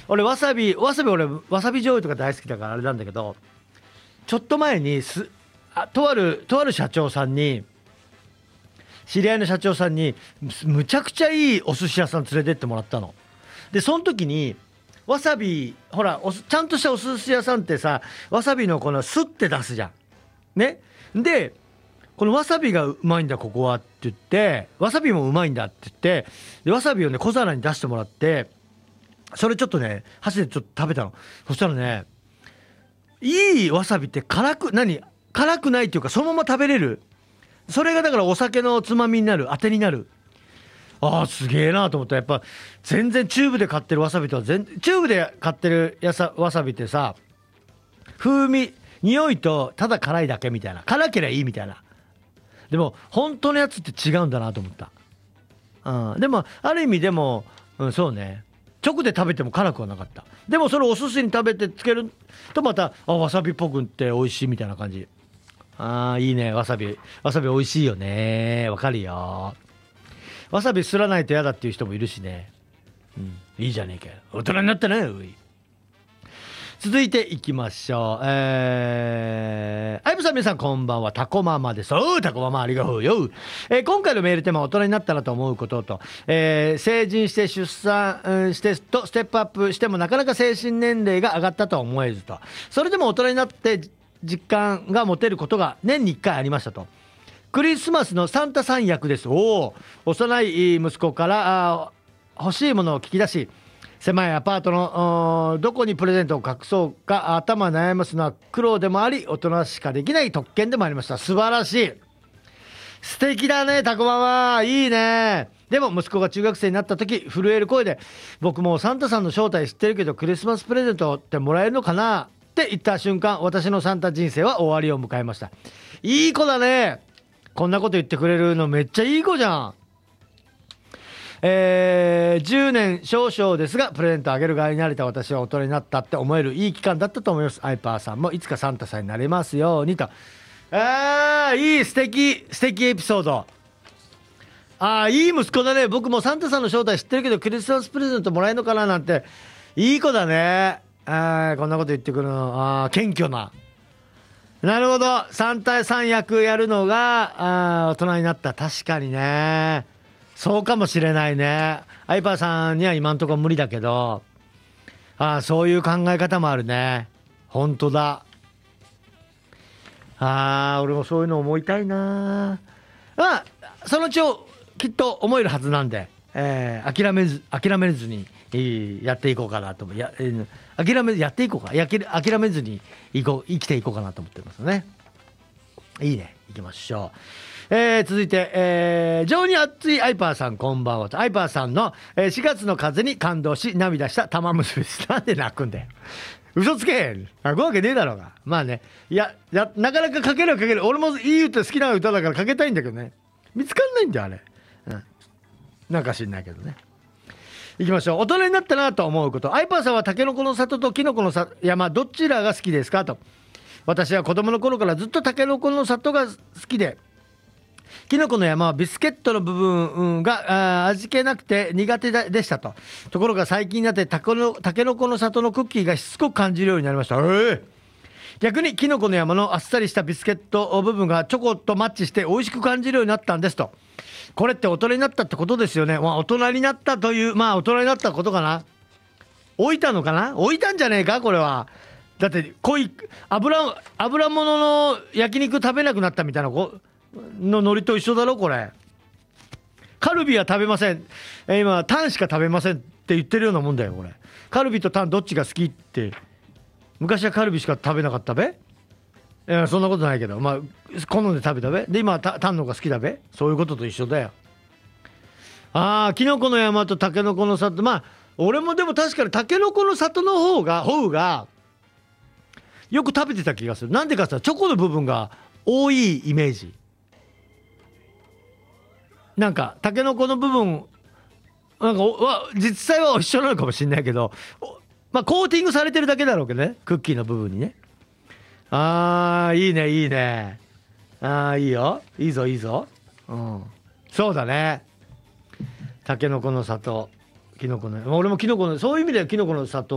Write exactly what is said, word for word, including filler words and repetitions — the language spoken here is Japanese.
俺わさびわさび俺わさび醤油とか大好きだからあれなんだけど、ちょっと前にすあとあるとある社長さんに知り合いの社長さんにむちゃくちゃいいお寿司屋さん連れてってもらったの。でその時にわさびほらおちゃんとしたお寿司屋さんってさわさびのこのスッて出すじゃんね。でこのわさびがうまいんだここはって言ってわさびもうまいんだって言ってでわさびをね小皿に出してもらってそれちょっとね箸でちょっと食べたの。そしたらねいいわさびって辛く何辛くないっていうかそのまま食べれる。それがだからお酒のつまみになる当てになる。ああすげえなと思った。やっぱ全然チューブで買ってるわさびとは全チューブで買ってるやさわさびってさ風味匂いとただ辛いだけみたいな辛ければいいみたいな。でも本当のやつって違うんだなと思った、うん、でもある意味でも、うん、そうね直で食べても辛くはなかった。でもそれお寿司に食べてつけるとまたあわさびっぽくって美味しいみたいな感じ。あーいいねわさびわさび美味しいよねわかるよ。わさびすらないと嫌だっていう人もいるしね、うん、いいじゃねえかよ大人になったね。うい続いていきましょう。えー、あいぶさん皆さんこんばんはタコママです。おうタコママありがとうよ、えー、今回のメールテーマは大人になったなと思うことと、えー、成人して出産、うん、してとステップアップしてもなかなか精神年齢が上がったとは思えずとそれでも大人になって実感が持てることが年にいっかいありましたと。クリスマスのサンタさん役です。おお幼い息子から欲しいものを聞き出し狭いアパートのどこにプレゼントを隠そうか頭悩ますのは苦労でもあり大人しかできない特権でもありました。素晴らしい素敵だねタコママいいね。でも息子が中学生になった時震える声で僕もサンタさんの正体知ってるけどクリスマスプレゼントってもらえるのかなって言った瞬間私のサンタ人生は終わりを迎えました。いい子だねこんなこと言ってくれるのめっちゃいい子じゃん。えー、じゅうねん少々ですがプレゼントあげる側になれた私は大人になったって思えるいい期間だったと思います。アイパーさんもいつかサンタさんになれますようにと。あーいい素敵素敵エピソード。あーいい息子だね。僕もサンタさんの正体知ってるけどクリスマスプレゼントもらえるのかななんていい子だね。あーこんなこと言ってくるのあー謙虚な。なるほどサンタさん役やるのがあ大人になった。確かにねそうかもしれないね。アイパーさんには今んところ無理だけどあそういう考え方もあるね。本当だ。あ俺もそういうの思いたいなあ。そのうちをきっと思えるはずなんで、えー、諦めず諦めずにやっていこうかなと思う。や、えー、諦めずやっていこうかや諦めずにいこう生きていこうかなと思ってますね。いいね行きましょう。えー、続いて、えー、情に熱いアイパーさんこんばんは。アイパーさんの、えー、しがつの風に感動し涙した玉結びです。なんで泣くんだよ嘘つけ泣くわけねえだろうが。まあねいややなかなか書けるは書ける。俺もいい歌好きな歌だから書けたいんだけどね見つかんないんだよあれ、うん、なんか知んないけどね。いきましょう。大人になったなと思うこと。アイパーさんはタケノコの里とキノコの山どちらが好きですかと。私は子供の頃からずっとタケノコの里が好きでキノコの山はビスケットの部分が味気なくて苦手でしたと。ところが最近になってタケノタケノコの里のクッキーがしつこく感じるようになりました。えー、逆にキノコの山のあっさりしたビスケット部分がチョコとマッチして美味しく感じるようになったんですと。これって大人になったってことですよね。まあ、大人になったというまあ大人になったことかな。置いたのかな置いたんじゃねえかこれは。だって濃い油油物の焼肉食べなくなったみたいなこの海苔と一緒だろこれ。カルビは食べません、えー、今タンしか食べませんって言ってるようなもんだよこれ。カルビとタンどっちが好きって昔はカルビしか食べなかったべ。いやそんなことないけどまあ好んで食べたべ。で今はタタンの方が好きだべ。そういうことと一緒だよ。ああキノコの山とタケノコの里まあ俺もでも確かにタケノコの里の方が方がよく食べてた気がする。なんでかさチョコの部分が多いイメージ。なんかタケノコの部分なんか実際は一緒なのかもしれないけどまあコーティングされてるだけだろうけどねクッキーの部分にね。あーいいねいいねあーいいよいいぞいいぞ、うん、そうだねタケノコの里キノコの俺もキノコのそういう意味ではキノコの里